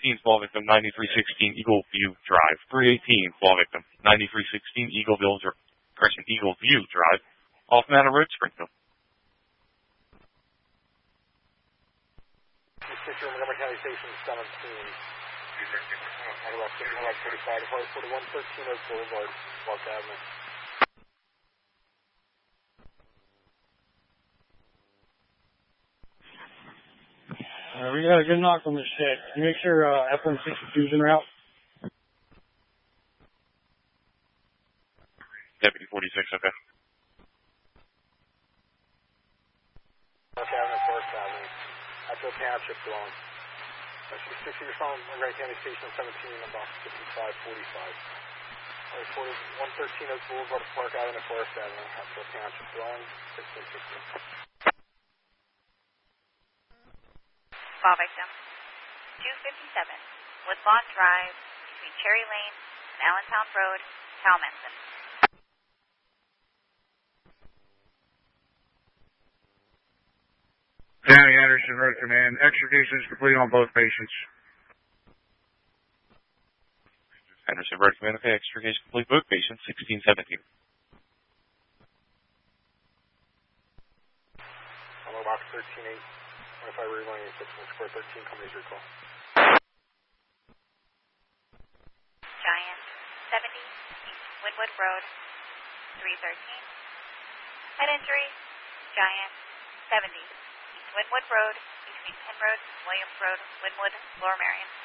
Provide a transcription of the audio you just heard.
318, fall victim, 9316 Eagle View Drive. 318, fall victim, 9316 Eagle View Drive. Off Manor Road, Springfield. Montgomery County Station 17. On about 45, 4113 Oak Boulevard, Park Avenue. We got a good knock on this shit. Can you make sure FM62's en route? Deputy 46, okay. Park Avenue, Forest Avenue. That's a township belong. That's 60 your phone, Montgomery County Station 17, about 5545. Reported 113 Oak Boulevard, Park Avenue, Forest Avenue. That's a township belong. 1660. Fall victim, 257, Woodlawn Drive, between Cherry Lane and Allentown Road, Talmenton. County Anderson Road Command, extrication is complete on both patients. Anderson Road Command, okay, extrication complete, both patients, 1617. I'm on box 13-8. If I read 6 square 13, company's recall. Giant, 70, East Wynwood Road, 313. Head injury, Giant, 70, East Wynwood Road, between Penrose, Williams Road, Wynwood, Lower Marion.